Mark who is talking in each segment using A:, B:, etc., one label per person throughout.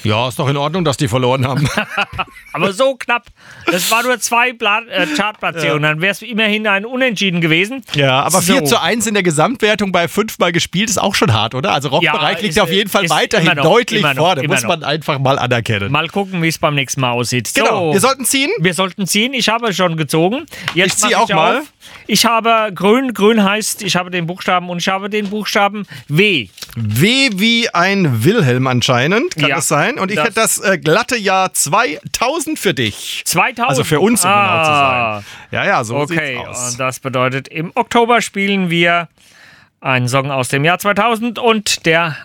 A: Ja, ist doch in Ordnung, dass die verloren haben.
B: Aber so knapp. Das war nur 2 Chartplatzierungen. Dann wäre es immerhin ein Unentschieden gewesen.
A: Ja, aber 4:1 in der Gesamtwertung bei 5-mal gespielt ist auch schon hart, oder? Also Rockbereich liegt auf jeden Fall weiterhin deutlich vorne. Muss man einfach mal anerkennen.
B: Mal gucken, wie es beim nächsten Mal aussieht.
A: Genau, wir sollten ziehen.
B: Wir sollten ziehen. Ich habe schon gezogen. Jetzt
A: ich ziehe auch mal.
B: Ich habe grün. Grün heißt, ich habe den Buchstaben und ich habe den Buchstaben W.
A: W wie ein Wilhelm anscheinend, kann das sein? Und ich hätte das glatte Jahr 2000 für dich.
B: 2000?
A: Also für uns, um genau zu sein. Ja, so sieht's aus.
B: Okay, und das bedeutet, im Oktober spielen wir einen Song aus dem Jahr 2000 und der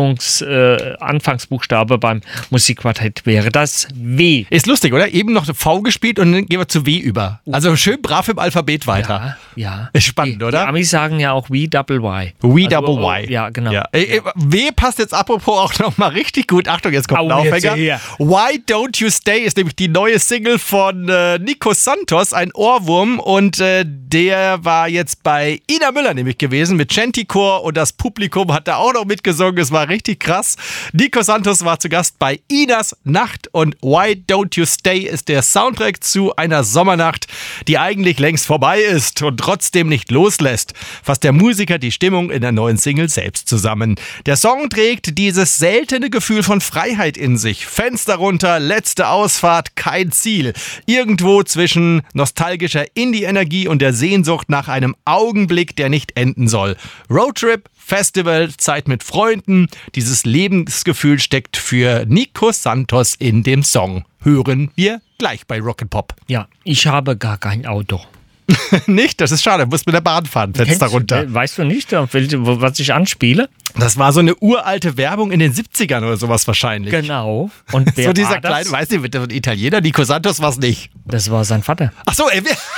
B: Anfangsbuchstabe beim Musikquartett wäre das W.
A: Ist lustig, oder? Eben noch V gespielt und dann gehen wir zu W über. Also schön brav im Alphabet weiter.
B: Ja.
A: Ist spannend, oder?
B: Die Amis sagen ja auch W-double-Y.
A: W-double-Y.
B: Ja, genau.
A: Ja. W passt jetzt apropos auch nochmal richtig gut. Achtung, jetzt kommt ein Aufhänger. Why Don't You Stay ist nämlich die neue Single von Nico Santos, ein Ohrwurm. Und der war jetzt bei Ina Müller nämlich gewesen mit Chanty-Chor und das Publikum hat da auch noch mitgesungen. Es war richtig krass. Nico Santos war zu Gast bei Inas Nacht und Why Don't You Stay ist der Soundtrack zu einer Sommernacht, die eigentlich längst vorbei ist und trotzdem nicht loslässt. Fasst der Musiker die Stimmung in der neuen Single selbst zusammen. Der Song trägt dieses seltene Gefühl von Freiheit in sich. Fenster runter, letzte Ausfahrt, kein Ziel. Irgendwo zwischen nostalgischer Indie-Energie und der Sehnsucht nach einem Augenblick, der nicht enden soll. Roadtrip, Festival, Zeit mit Freunden. Dieses Lebensgefühl steckt für Nico Santos in dem Song. Hören wir gleich bei Rock'n'Pop.
B: Ja, ich habe gar kein Auto.
A: Nicht? Das ist schade. Du musst mit der Bahn fahren. Fenster runter.
B: Weißt du nicht, was ich anspiele?
A: Das war so eine uralte Werbung in den 70ern oder sowas wahrscheinlich.
B: Genau. Und wer
A: so dieser
B: war das?
A: kleine, weiß nicht, der Italiener, Nico Santos war es nicht.
B: Das war sein Vater.
A: Ach so,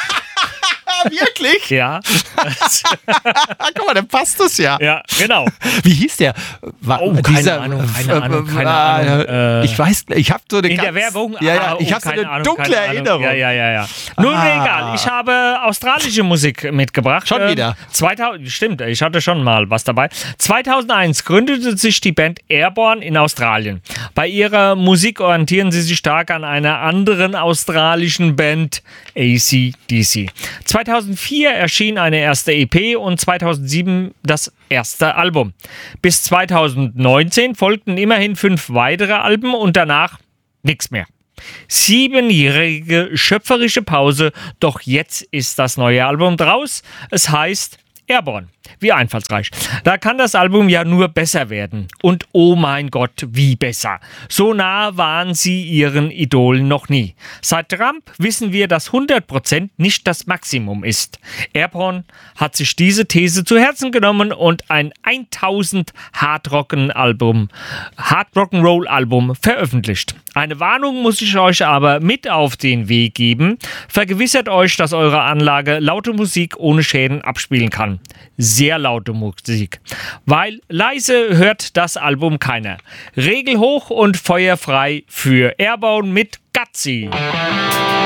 A: wirklich?
B: Ja.
A: Guck mal, dann passt das ja.
B: Ja, genau.
A: Wie hieß der?
B: Keine Ahnung.
A: Ich weiß, ich habe so eine
B: in der Werbung?
A: Ja, ich habe so eine dunkle Ernährung.
B: Ja. Nun, egal. Ich habe australische Musik mitgebracht.
A: Schon wieder?
B: 2000, stimmt, ich hatte schon mal was dabei. 2001 gründete sich die Band Airborne in Australien. Bei ihrer Musik orientieren sie sich stark an einer anderen australischen Band, AC/DC. 2004 erschien eine erste EP und 2007 das erste Album. Bis 2019 folgten immerhin 5 weitere Alben und danach nichts mehr. 7-jährige schöpferische Pause, doch jetzt ist das neue Album draus. Es heißt Airborne. Wie einfallsreich. Da kann das Album ja nur besser werden. Und oh mein Gott, wie besser. So nah waren sie ihren Idolen noch nie. Seit Trump wissen wir, dass 100% nicht das Maximum ist. Airborne hat sich diese These zu Herzen genommen und ein 1000 Hard-Rock'n'Roll-Album veröffentlicht. Eine Warnung muss ich euch aber mit auf den Weg geben. Vergewissert euch, dass eure Anlage laute Musik ohne Schäden abspielen kann. Sehr laute Musik. Weil leise hört das Album keiner. Regel hoch und feuerfrei für Airborne mit Gutsy.